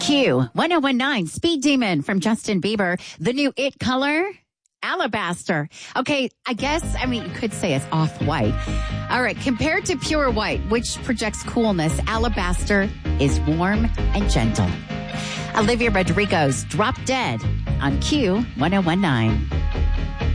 Q 1019 Speed Demon from Justin Bieber. The new it color, alabaster. Okay, you could say it's off-white. All right, compared to pure white, which projects coolness, alabaster is warm and gentle. Olivia Rodrigo's Drop Dead on Q 1019.